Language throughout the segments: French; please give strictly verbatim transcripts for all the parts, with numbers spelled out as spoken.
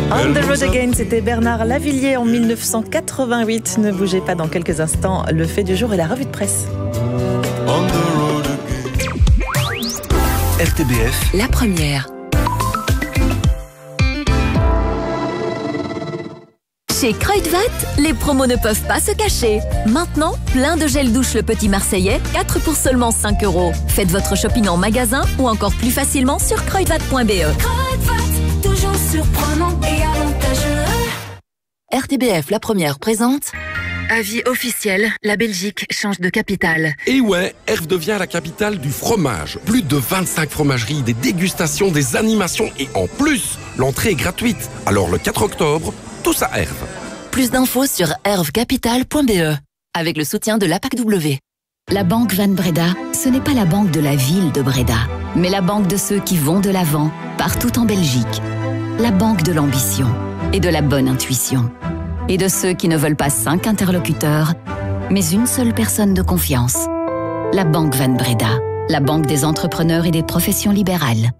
On the Road Again, c'était Bernard Lavilliers en mille neuf cent quatre-vingt-huit. Ne bougez pas, dans quelques instants, le fait du jour et la revue de presse. R T B F, la première. Chez Kruidvat, les promos ne peuvent pas se cacher. Maintenant, plein de gel douche Le Petit Marseillais, quatre pour seulement cinq euros. Faites votre shopping en magasin ou encore plus facilement sur kruidvat point b e. Kruidvat, toujours surprenant et avantageux. R T B F, la première, présente. Avis officiel, la Belgique change de capitale. Et ouais, Herve devient la capitale du fromage. Plus de vingt-cinq fromageries, des dégustations, des animations et en plus, l'entrée est gratuite. Alors le quatre octobre, tous à Herve. Plus d'infos sur herve capital point b e avec le soutien de l'A P A C W. La Banque Van Breda, ce n'est pas la banque de la ville de Breda, mais la banque de ceux qui vont de l'avant, partout en Belgique. La banque de l'ambition et de la bonne intuition. Et de ceux qui ne veulent pas cinq interlocuteurs, mais une seule personne de confiance. La Banque Van Breda, la banque des entrepreneurs et des professions libérales.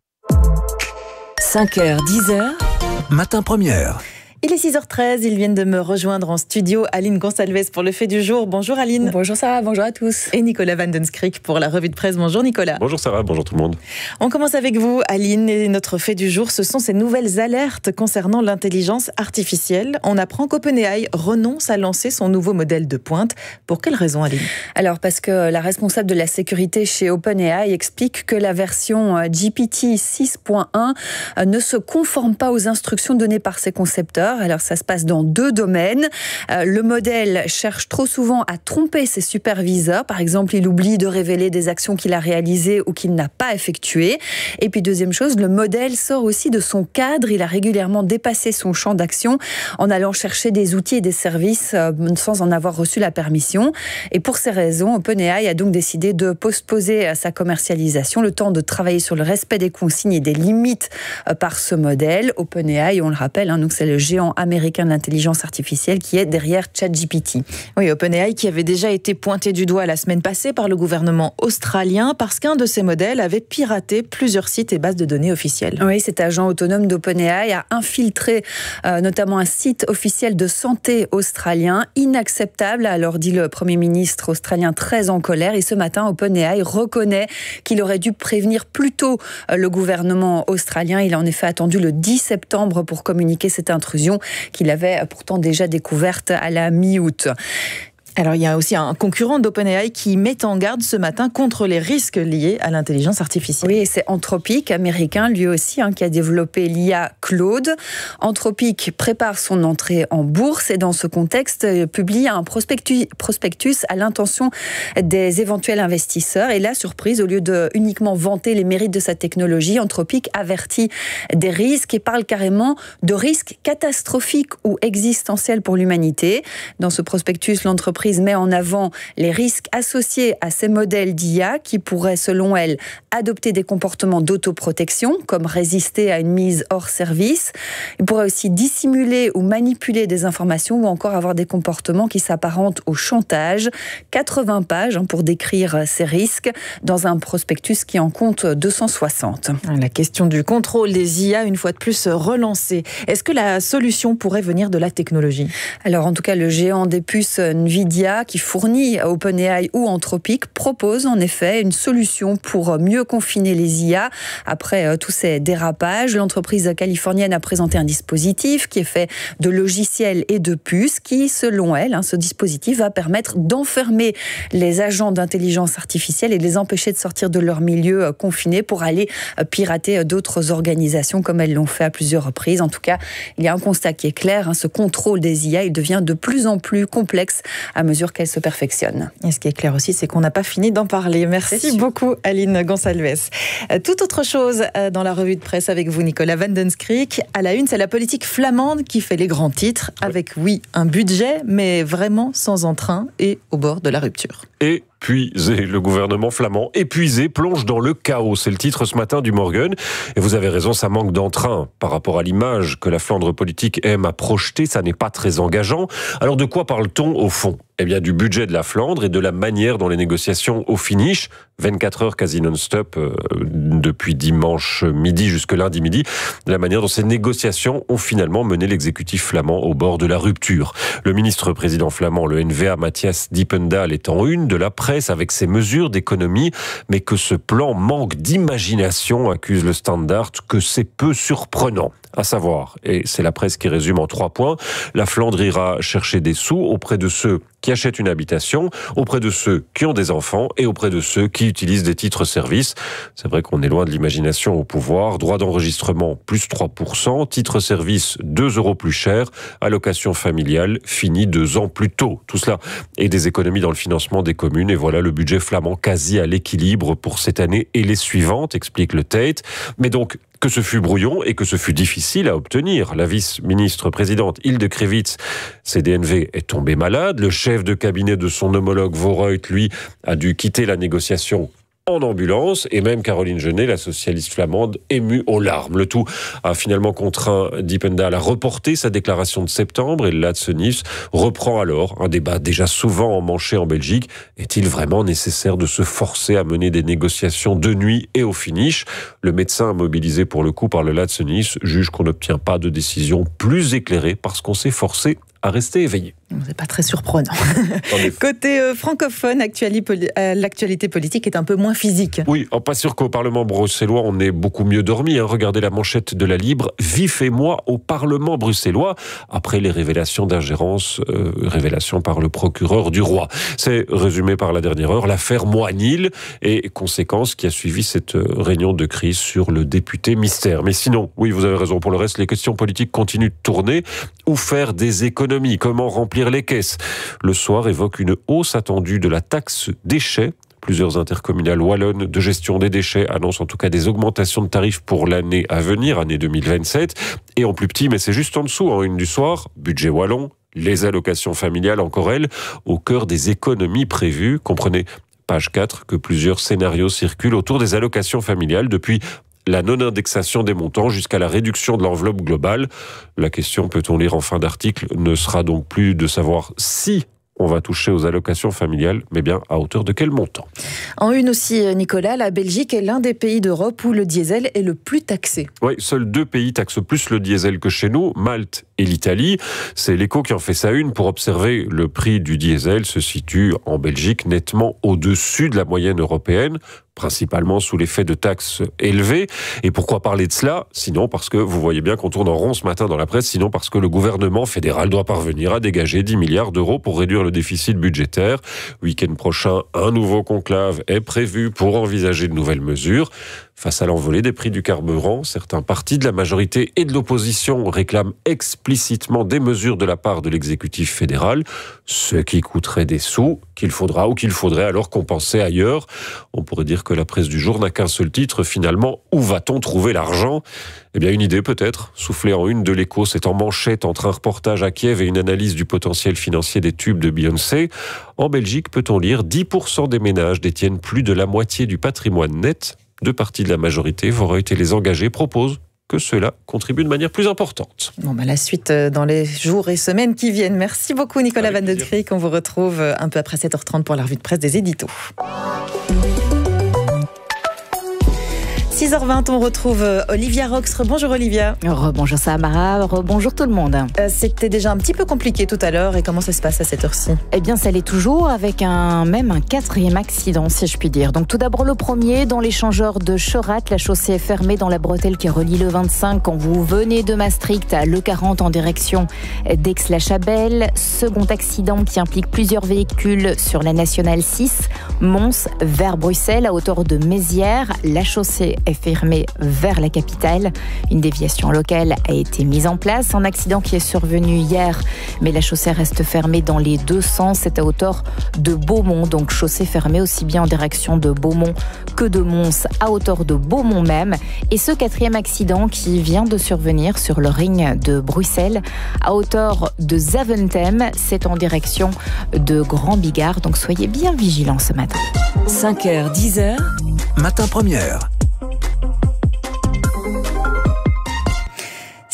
cinq heures, dix heures, matin première. Il est six heures treize, ils viennent de me rejoindre en studio. Aline Gonsalves pour le fait du jour. Bonjour Aline. Bonjour Sarah, bonjour à tous. Et Nicolas Vandenskrik pour la revue de presse. Bonjour Nicolas. Bonjour Sarah, bonjour tout le monde. On commence avec vous Aline, et notre fait du jour, ce sont ces nouvelles alertes concernant l'intelligence artificielle. On apprend qu'OpenAI renonce à lancer son nouveau modèle de pointe. Pour quelle raison Aline ? Alors parce que la responsable de la sécurité chez OpenAI explique que la version G P T six point un ne se conforme pas aux instructions données par ses concepteurs. Alors ça se passe dans deux domaines. Euh, le modèle cherche trop souvent à tromper ses superviseurs. Par exemple, il oublie de révéler des actions qu'il a réalisées ou qu'il n'a pas effectuées. Et puis deuxième chose, le modèle sort aussi de son cadre. Il a régulièrement dépassé son champ d'action en allant chercher des outils et des services euh, sans en avoir reçu la permission. Et pour ces raisons, OpenAI a donc décidé de postposer sa commercialisation, le temps de travailler sur le respect des consignes et des limites euh, par ce modèle. OpenAI, on le rappelle, hein, donc c'est le géant américain de l'intelligence artificielle qui est derrière ChatGPT. Oui, OpenAI qui avait déjà été pointé du doigt la semaine passée par le gouvernement australien parce qu'un de ses modèles avait piraté plusieurs sites et bases de données officielles. Oui, cet agent autonome d'OpenAI a infiltré euh, notamment un site officiel de santé australien. Inacceptable, alors dit le Premier ministre australien très en colère. Et ce matin, OpenAI reconnaît qu'il aurait dû prévenir plus tôt euh, le gouvernement australien. Il a en effet attendu le dix septembre pour communiquer cette intrusion qu'il avait pourtant déjà découverte à la mi-août. Alors, il y a aussi un concurrent d'OpenAI qui met en garde ce matin contre les risques liés à l'intelligence artificielle. Oui, et c'est Anthropic, américain, lui aussi, hein, qui a développé l'I A Claude. Anthropic prépare son entrée en bourse et dans ce contexte, publie un prospectus, prospectus à l'intention des éventuels investisseurs. Et là, surprise, au lieu de uniquement vanter les mérites de sa technologie, Anthropic avertit des risques et parle carrément de risques catastrophiques ou existentiels pour l'humanité. Dans ce prospectus, l'entreprise met en avant les risques associés à ces modèles d'I A qui pourraient, selon elle, adopter des comportements d'autoprotection, comme résister à une mise hors service. Ils pourraient aussi dissimuler ou manipuler des informations ou encore avoir des comportements qui s'apparentent au chantage. quatre-vingts pages hein, pour décrire ces risques dans un prospectus qui en compte deux cent soixante. La question du contrôle des I A, une fois de plus, relancée. Est-ce que la solution pourrait venir de la technologie ? Alors, en tout cas, le géant des puces Nvidia, qui fournit à OpenAI ou Anthropic, propose en effet une solution pour mieux confiner les I A. Après euh, tous ces dérapages, l'entreprise californienne a présenté un dispositif qui est fait de logiciels et de puces qui, selon elle, hein, ce dispositif va permettre d'enfermer les agents d'intelligence artificielle et de les empêcher de sortir de leur milieu euh, confiné pour aller euh, pirater euh, d'autres organisations comme elles l'ont fait à plusieurs reprises. En tout cas, il y a un constat qui est clair, hein, ce contrôle des I A, il devient de plus en plus complexe à mesure qu'elle se perfectionne. Et ce qui est clair aussi, c'est qu'on n'a pas fini d'en parler. Merci beaucoup, Aline Gonsalves. Toute autre chose dans la revue de presse avec vous, Nicolas Vandenskrik. À la une, c'est la politique flamande qui fait les grands titres, avec, oui, un budget, mais vraiment sans entrain et au bord de la rupture. Épuisé, le gouvernement flamand épuisé plonge dans le chaos. C'est le titre ce matin du Morgen. Et vous avez raison, ça manque d'entrain par rapport à l'image que la Flandre politique aime à projeter. Ça n'est pas très engageant. Alors de quoi parle-t-on au fond ? eh bien, du budget de la Flandre et de la manière dont les négociations au finish, vingt-quatre heures quasi non-stop, euh, depuis dimanche midi jusque lundi midi, de la manière dont ces négociations ont finalement mené l'exécutif flamand au bord de la rupture. Le ministre-président flamand, le N V A, Matthias Diependal, est en une de la presse avec ses mesures d'économie, mais que ce plan manque d'imagination, accuse le Standard, que c'est peu surprenant. À savoir, et c'est la presse qui résume en trois points, la Flandre ira chercher des sous auprès de ceux qui achètent une habitation, auprès de ceux qui ont des enfants et auprès de ceux qui utilisent des titres-services. C'est vrai qu'on est loin de l'imagination au pouvoir. Droit d'enregistrement, plus trois pour cent. Titres-services, deux euros plus cher. Allocation familiale, fini deux ans plus tôt. Tout cela est des économies dans le financement des communes. Et voilà le budget flamand quasi à l'équilibre pour cette année et les suivantes, explique le Tate. Mais donc, que ce fut brouillon et que ce fut difficile à obtenir. La vice-ministre-présidente Hilde Krevits, C D N V, est tombée malade. Le chef de cabinet de son homologue Voorhout, lui, a dû quitter la négociation en ambulance, et même Caroline Genet, la socialiste flamande, émue aux larmes. Le tout a finalement contraint Diependal à reporter sa déclaration de septembre, et Latzenis reprend alors un débat déjà souvent emmanché en Belgique. Est-il vraiment nécessaire de se forcer à mener des négociations de nuit et au finish? Le médecin mobilisé pour le coup par le Latzenis juge qu'on n'obtient pas de décision plus éclairée parce qu'on s'est forcé à rester éveillé. C'est pas très surprenant. Côté euh, francophone, euh, l'actualité politique est un peu moins physique. Oui, oh, pas sûr qu'au Parlement bruxellois, on ait beaucoup mieux dormi. Hein. Regardez la manchette de la Libre. Vif émoi au Parlement bruxellois, après les révélations d'ingérence, euh, révélations par le procureur du roi. C'est résumé par la dernière heure, l'affaire Moinil, et conséquence qui a suivi cette réunion de crise sur le député mystère. Mais sinon, oui, vous avez raison, pour le reste, les questions politiques continuent de tourner. Où faire des économies? Comment remplir les caisses? Le Soir évoque une hausse attendue de la taxe déchets. Plusieurs intercommunales wallonnes de gestion des déchets annoncent en tout cas des augmentations de tarifs pour l'année à venir, année deux mille vingt-sept. Et en plus petit, mais c'est juste en dessous, en une du soir, budget wallon, les allocations familiales, encore elles, au cœur des économies prévues. Comprenez, page quatre, que plusieurs scénarios circulent autour des allocations familiales depuis la non-indexation des montants jusqu'à la réduction de l'enveloppe globale. La question, peut-on lire en fin d'article, ne sera donc plus de savoir si on va toucher aux allocations familiales, mais bien à hauteur de quel montant. En une aussi, Nicolas, la Belgique est l'un des pays d'Europe où le diesel est le plus taxé. Oui, seuls deux pays taxent plus le diesel que chez nous, Malte et l'Italie. C'est l'Écho qui en fait sa une pour observer. Le prix du diesel se situe en Belgique nettement au-dessus de la moyenne européenne, principalement sous l'effet de taxes élevées. Et pourquoi parler de cela? Sinon parce que vous voyez bien qu'on tourne en rond ce matin dans la presse, sinon parce que le gouvernement fédéral doit parvenir à dégager dix milliards d'euros pour réduire le déficit budgétaire. Week-end prochain, un nouveau conclave est prévu pour envisager de nouvelles mesures. Face à l'envolée des prix du carburant, certains partis de la majorité et de l'opposition réclament explicitement des mesures de la part de l'exécutif fédéral, ce qui coûterait des sous qu'il faudra ou qu'il faudrait alors compenser ailleurs. On pourrait dire que la presse du jour n'a qu'un seul titre, finalement, où va-t-on trouver l'argent? Eh bien, une idée peut-être, soufflée en une de l'Écho, c'est en manchette entre un reportage à Kiev et une analyse du potentiel financier des tubes de Beyoncé. En Belgique, peut-on lire, dix pour cent des ménages détiennent plus de la moitié du patrimoine net. Deux partis de la majorité, Voorhout et les engagés, proposent que cela contribue de manière plus importante. Bon, bah la suite dans les jours et semaines qui viennent. Merci beaucoup Nicolas Van Den Kriek. On vous retrouve un peu après sept heures trente pour la revue de presse des éditos. six heures vingt, on retrouve Olivia Rox. Bonjour Olivia. Rebonjour Samara, rebonjour tout le monde. Euh, C'était déjà un petit peu compliqué tout à l'heure, et comment ça se passe à cette heure-ci? Eh bien ça l'est toujours, avec un, même un quatrième accident si je puis dire. Donc tout d'abord le premier, dans l'échangeur de Chorat, la chaussée est fermée dans la bretelle qui relie le vingt-cinq quand vous venez de Maastricht à l'E quarante en direction d'Aix-la-Chapelle. Second accident qui implique plusieurs véhicules sur la nationale six, Mons vers Bruxelles à hauteur de Mézières. La chaussée est fermée vers la capitale. Une déviation locale a été mise en place. Un accident qui est survenu hier, mais la chaussée reste fermée dans les deux sens. C'est à hauteur de Beaumont, donc chaussée fermée aussi bien en direction de Beaumont que de Mons, à hauteur de Beaumont même. Et ce quatrième accident qui vient de survenir sur le ring de Bruxelles, à hauteur de Zaventem, c'est en direction de Grand Bigard. Donc soyez bien vigilants ce matin. cinq heures, dix heures. Matin première.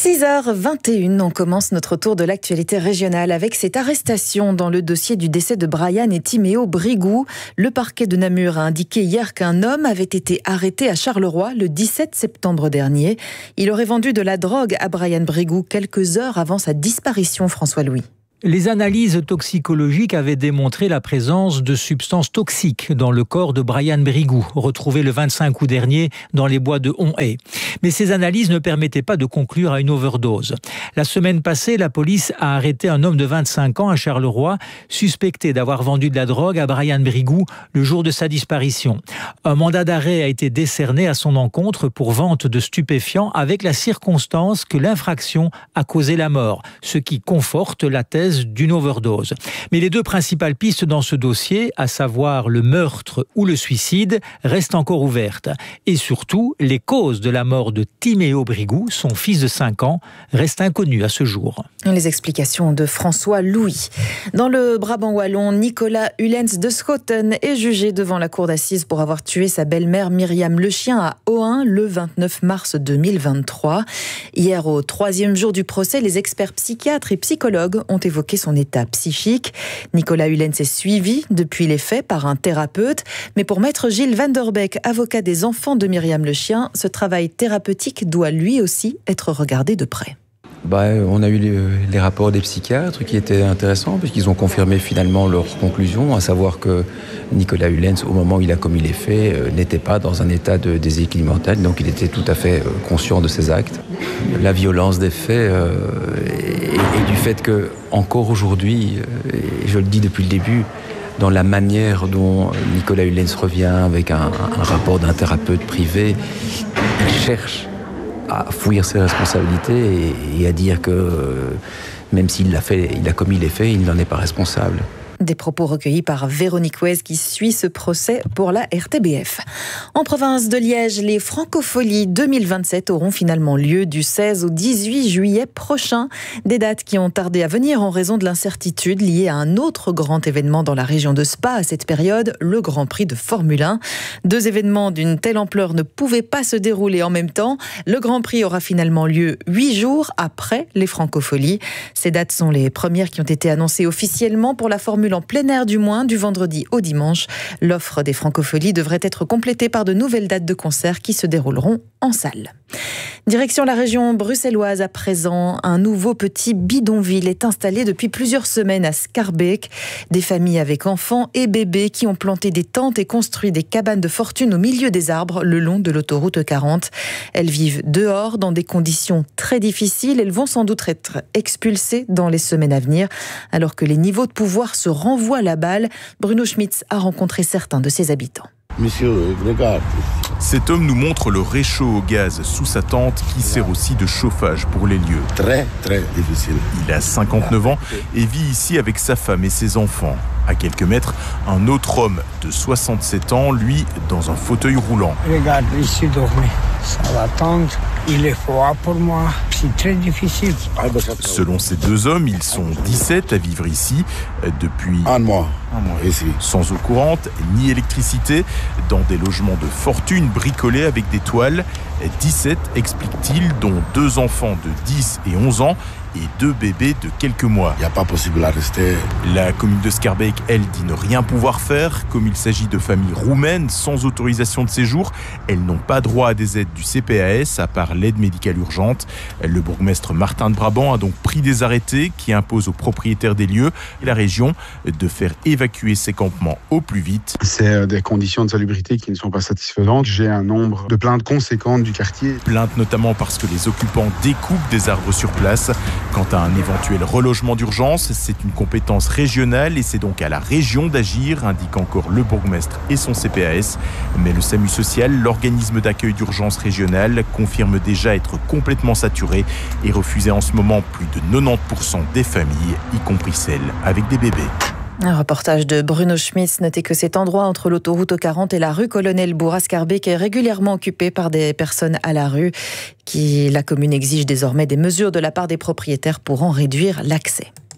six heures vingt et une, on commence notre tour de l'actualité régionale avec cette arrestation dans le dossier du décès de Brian et Timéo Brigou. Le parquet de Namur a indiqué hier qu'un homme avait été arrêté à Charleroi le dix-sept septembre dernier. Il aurait vendu de la drogue à Brian Brigou quelques heures avant sa disparition, François Louis. Les analyses toxicologiques avaient démontré la présence de substances toxiques dans le corps de Brian Brigou, retrouvé le vingt-cinq août dernier dans les bois de Honhaye. Mais ces analyses ne permettaient pas de conclure à une overdose. La semaine passée, la police a arrêté un homme de vingt-cinq ans à Charleroi, suspecté d'avoir vendu de la drogue à Brian Brigou le jour de sa disparition. Un mandat d'arrêt a été décerné à son encontre pour vente de stupéfiants avec la circonstance que l'infraction a causé la mort, ce qui conforte la thèse d'une overdose. Mais les deux principales pistes dans ce dossier, à savoir le meurtre ou le suicide, restent encore ouvertes. Et surtout, les causes de la mort de Timéo Brigou, son fils de cinq ans, restent inconnues à ce jour. Les explications de François Louis. Dans le Brabant wallon, Nicolas Hulens de Schoten est jugé devant la cour d'assises pour avoir tué sa belle-mère Myriam Lechien à Ohain le vingt-neuf mars deux mille vingt-trois. Hier, au troisième jour du procès, les experts psychiatres et psychologues ont évoqué son état psychique. Nicolas Hulens est suivi depuis les faits par un thérapeute. Mais pour maître Gilles Van Der Beek, avocat des enfants de Myriam Lechien, ce travail thérapeutique doit lui aussi être regardé de près. Bah, on a eu les, les rapports des psychiatres qui étaient intéressants puisqu'ils ont confirmé finalement leurs conclusions, à savoir que Nicolas Hulens, au moment où il a commis les faits, euh, n'était pas dans un état de déséquilibre mental, donc il était tout à fait euh, conscient de ses actes. La violence des faits euh, et, et du fait que, encore aujourd'hui, euh, et je le dis depuis le début, dans la manière dont Nicolas Hulens revient avec un, un rapport d'un thérapeute privé, il cherche à fuir ses responsabilités et, et à dire que euh, même s'il l'a fait, il a commis les faits, il n'en est pas responsable. Des propos recueillis par Véronique Ouez qui suit ce procès pour la R T B F. En province de Liège, les Francopholies deux mille vingt-sept auront finalement lieu du seize au dix-huit juillet prochain. Des dates qui ont tardé à venir en raison de l'incertitude liée à un autre grand événement dans la région de Spa à cette période, le Grand Prix de Formule un. Deux événements d'une telle ampleur ne pouvaient pas se dérouler en même temps. Le Grand Prix aura finalement lieu huit jours après les Francopholies. Ces dates sont les premières qui ont été annoncées officiellement pour la Formule en plein air du moins, du vendredi au dimanche. L'offre des Francopholies devrait être complétée par de nouvelles dates de concerts qui se dérouleront en salle. Direction la région bruxelloise à présent. Un nouveau petit bidonville est installé depuis plusieurs semaines à Schaerbeek. Des familles avec enfants et bébés qui ont planté des tentes et construit des cabanes de fortune au milieu des arbres le long de l'autoroute quarante. Elles vivent dehors dans des conditions très difficiles. Elles vont sans doute être expulsées dans les semaines à venir. Alors que les niveaux de pouvoir se renvoient la balle, Bruno Schmitz a rencontré certains de ses habitants. Monsieur, regarde. Cet homme nous montre le réchaud au gaz sous sa tente qui sert aussi de chauffage pour les lieux. Très, très difficile. Il a cinquante-neuf ans et vit ici avec sa femme et ses enfants. À quelques mètres, un autre homme de soixante-sept ans, lui, dans un fauteuil roulant. Regarde, ici dormir. Ça va tendre. Il est froid pour moi. C'est très difficile. Selon ces deux hommes, ils sont dix-sept à vivre ici depuis un mois. Un mois ici. Sans eau courante ni électricité, dans des logements de fortune bricolés avec des toiles. dix-sept, explique-t-il, dont deux enfants de dix et onze ans et deux bébés de quelques mois. Il n'y a pas possible à rester. La commune de Schaerbeek, elle, dit ne rien pouvoir faire. Comme il s'agit de familles roumaines sans autorisation de séjour, elles n'ont pas droit à des aides du C P A S, à part l'aide médicale urgente. Le bourgmestre Martin de Brabant a donc pris des arrêtés qui imposent aux propriétaires des lieux et la région de faire évacuer ces campements au plus vite. C'est des conditions de salubrité qui ne sont pas satisfaisantes. J'ai un nombre de plaintes conséquentes du quartier. Plaintes notamment parce que les occupants découpent des arbres sur place. Quant à un éventuel relogement d'urgence, c'est une compétence régionale et c'est donc à la région d'agir, indique encore le bourgmestre et son C P A S. Mais le SAMU social, l'organisme d'accueil d'urgence régional, confirme déjà être complètement saturé et refuser en ce moment plus de quatre-vingt-dix pour cent des familles, y compris celles avec des bébés. Un reportage de Bruno Schmitz. Notez que cet endroit entre l'autoroute quarante et la rue Colonel-Bourg à Schaerbeek est régulièrement occupé par des personnes à la rue. Qui, la commune exige désormais des mesures de la part des propriétaires pour en réduire l'accès.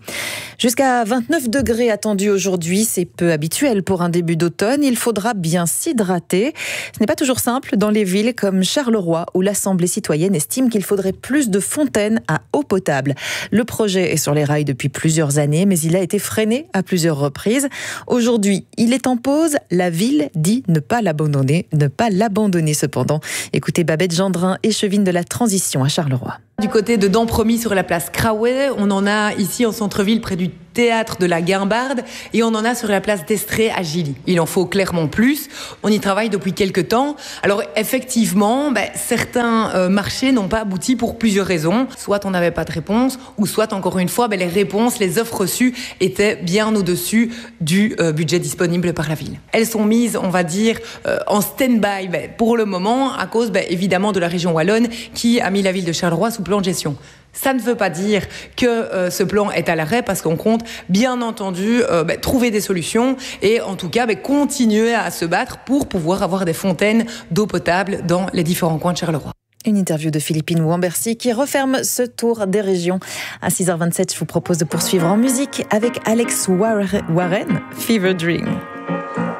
Jusqu'à vingt-neuf degrés attendus aujourd'hui, c'est peu habituel pour un début d'automne. Il faudra bien s'hydrater. Ce n'est pas toujours simple dans les villes comme Charleroi, où l'Assemblée citoyenne estime qu'il faudrait plus de fontaines à eau potable. Le projet est sur les rails depuis plusieurs années, mais il a été freiné à plusieurs reprises. Aujourd'hui, il est en pause. La ville dit ne pas l'abandonner, ne pas l'abandonner cependant. Écoutez Babette Gendrin, échevine de la transition à Charleroi. Du côté de Dampromis sur la place Craway, on en a ici en centre-ville près du théâtre de la Guimbarde et on en a sur la place d'Estrée à Gilly. Il en faut clairement plus. On y travaille depuis quelques temps. Alors effectivement, ben, certains euh, marchés n'ont pas abouti pour plusieurs raisons. Soit on n'avait pas de réponse, ou soit encore une fois, ben, les réponses, les offres reçues étaient bien au-dessus du euh, budget disponible par la ville. Elles sont mises, on va dire, euh, en stand-by ben, pour le moment à cause ben, évidemment de la région wallonne qui a mis la ville de Charleroi sous plan de gestion. Ça ne veut pas dire que euh, ce plan est à l'arrêt parce qu'on compte bien entendu euh, bah, trouver des solutions et en tout cas bah, continuer à se battre pour pouvoir avoir des fontaines d'eau potable dans les différents coins de Charleroi. Une interview de Philippine Wambercy qui referme ce tour des régions. À six heures vingt-sept, je vous propose de poursuivre en musique avec Alex Warren, Fever Dream.